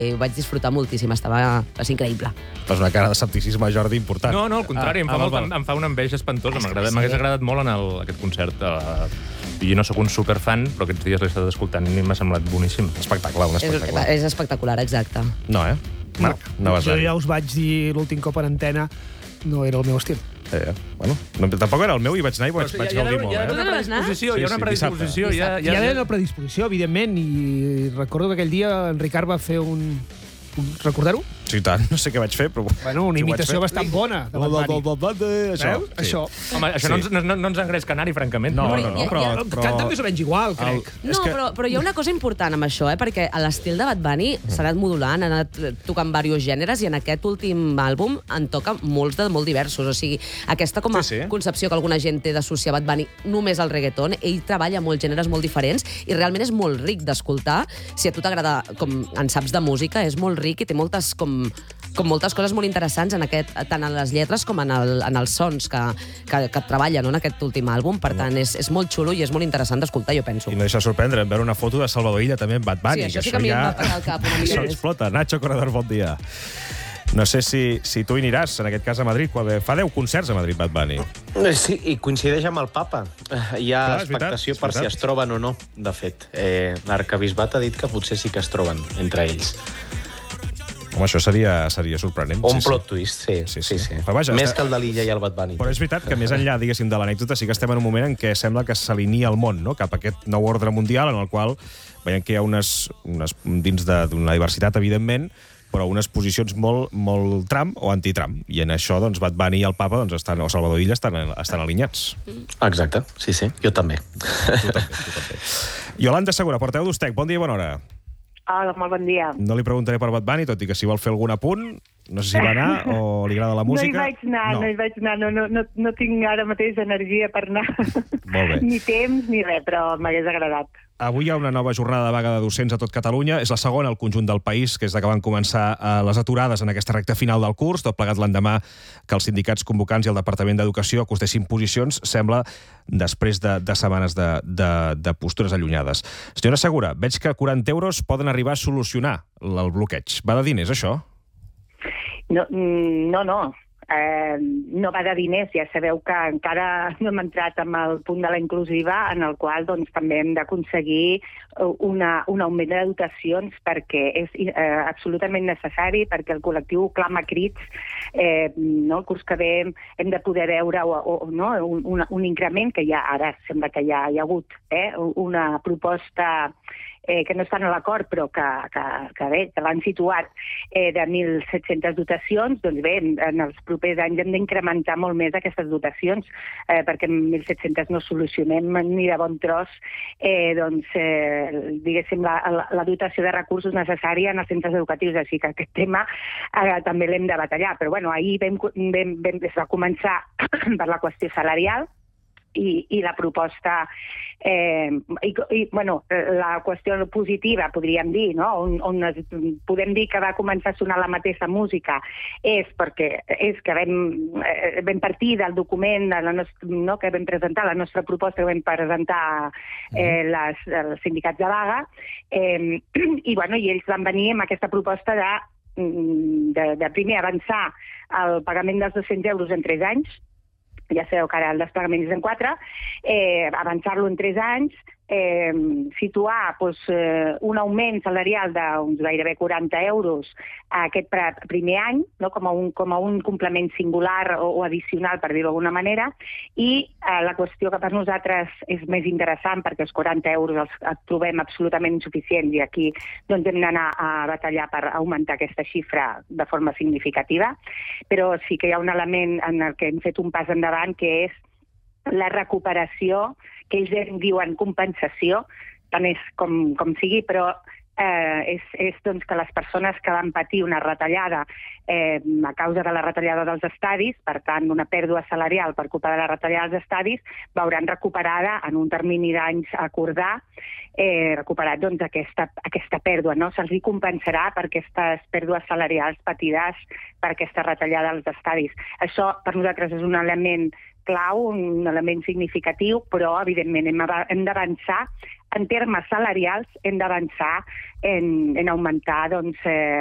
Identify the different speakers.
Speaker 1: ho vaig disfrutar moltíssim, va ser increïble.
Speaker 2: Fas una cara d'escepticisme, Jordi, important.
Speaker 3: No, al contrari, em fa una enveja espantosa. M'hagués agradat molt anar a aquest concert. Jo no sóc un superfan, però aquests dies l'he estat escoltant i m'ha semblat boníssim.
Speaker 2: Espectacle, un espectacle.
Speaker 1: És espectacular, exacte.
Speaker 2: No, Marc, no vas
Speaker 4: jo ja us vaig dir l'últim cop en antena, no era el meu estil.
Speaker 2: Bueno, tampoc era el meu i vaig anar i vaig gaudir molt.
Speaker 3: Hi ha una predisposició,
Speaker 1: Hi
Speaker 4: ha d'haver una predisposició, evidentment, i recordo que aquell dia en Ricard va fer un... Recordar-ho?
Speaker 2: Sí, tant. No sé què vaig fer, però...
Speaker 4: Bueno, una imitació bastant bona de Bad Bunny. Veus? Això.
Speaker 3: Home, això no ens engresca anar-hi, francament.
Speaker 2: No, però...
Speaker 4: Canta més o menys igual, crec.
Speaker 1: No, però hi ha una cosa important amb això, perquè l'estil de Bad Bunny s'ha anat modulant, ha anat tocant diversos gèneres, i en aquest últim àlbum en toca molts de molt diversos. O sigui, aquesta com a concepció que alguna gent té d'associar Bad Bunny només al reggaeton, ell treballa molts gèneres molt diferents i realment és molt ric d'escoltar. Si a tu t'agrada, com en saps de música, és molt ric i té moltes moltes coses molt interessants tant en les lletres com en els sons que treballen en aquest últim àlbum. Per tant, és molt xulo i és molt interessant d'escoltar, jo penso.
Speaker 2: I no deixa sorprendre veure una foto de Salvador Illa també amb Bad Bunny.
Speaker 1: Sí, això sí que a mi em va pegar el cap una mica.
Speaker 2: Això explota. Nacho Corredor, bon dia. No sé si tu hi aniràs, en aquest cas a Madrid. Fa 10 concerts a Madrid, Bad Bunny.
Speaker 5: Sí, i coincideix amb el papa. Hi ha expectació per si es troben o no, de fet. L'arcabisbat ha dit que potser sí que es troben entre ells.
Speaker 2: Home, això seria sorprenent.
Speaker 5: Un plot twist, sí. Més que el de l'Illa i el Bad Bunny.
Speaker 2: Però és veritat que més enllà, diguéssim, de l'anècdota, sí que estem en un moment en què sembla que s'alinia el món, no?, cap a aquest nou ordre mundial en el qual veiem que hi ha unes dins d'una diversitat, evidentment, però unes posicions molt Trump o anti-Trump. I en això, doncs, Bad Bunny i el papa, o Salvador Illa, estan alineats.
Speaker 5: Exacte, sí. Jo també.
Speaker 2: Tu també. Yolanda Segura, portaveu d'Ustec. Bon dia i bona hora.
Speaker 6: Hola, molt bon dia.
Speaker 2: No li preguntaré per Bad Bunny, tot i que si vol fer algun apunt, no sé si va anar o li agrada la música.
Speaker 6: No hi vaig anar. No tinc ara mateix energia per anar.
Speaker 2: Molt bé.
Speaker 6: Ni temps ni res, però m'hagués agradat.
Speaker 2: Avui hi ha una nova jornada de vaga de docents a tot Catalunya. És la segona al conjunt del país, que és que van començar les aturades en aquesta recta final del curs, tot plegat l'endemà que els sindicats convocants i el Departament d'Educació acostessin posicions, sembla, després de setmanes de postures allunyades. Senyora Segura, veig que 40 euros poden arribar a solucionar el bloqueig. Va de diners, això?
Speaker 6: No. No va de diners, ja sabeu que encara no hem entrat amb el punt de la inclusiva, en el qual doncs, també hem d'aconseguir un augment de dotacions perquè és absolutament necessari, perquè el col·lectiu clama crits. El curs que ve hem de poder veure un increment, que ja ara sembla que ja hi ha hagut una proposta que no estan a l'acord, però que l'han situat de 1.700 dotacions. Doncs bé, en els propers anys hem d'incrementar molt més aquestes dotacions, perquè amb 1.700 no solucionem ni de bon tros diguéssim, la dotació de recursos necessària en els centres educatius. Així que aquest tema també l'hem de batallar. Però bueno, ahir es va començar per la qüestió salarial, i la proposta la qüestió positiva, podríem dir, no? On podem dir que va començar a sonar la mateixa música és que vam partir del document que vam presentar, la nostra proposta que vam presentar els sindicats de vaga, i ells van venir amb aquesta proposta de primer avançar el pagament dels 200 euros en 3 anys. Ja sabeu que ara el desplegament és en 4, avançar-lo en 3 anys, situar un augment salarial d'uns gairebé 40 euros a aquest primer any, com a un complement singular o addicional, per dir-ho d'alguna manera, i la qüestió que per nosaltres és més interessant, perquè els 40 euros els trobem absolutament insuficients i aquí hem d'anar a batallar per augmentar aquesta xifra de forma significativa, però sí que hi ha un element en el que hem fet un pas endavant, que és la recuperació, que ells en diuen compensació, tant és com sigui, però és que les persones que van patir una retallada a causa de la retallada dels estadis, per tant, una pèrdua salarial per culpa de la retallada dels estadis, veuran recuperada en un termini d'anys a acordar, recuperat aquesta pèrdua. Se'ls compensarà per aquestes pèrdues salarials patides per aquesta retallada dels estadis. Això per nosaltres és un element clau, un element significatiu, però, evidentment, hem d'avançar en termes salarials, hem d'avançar en augmentar doncs,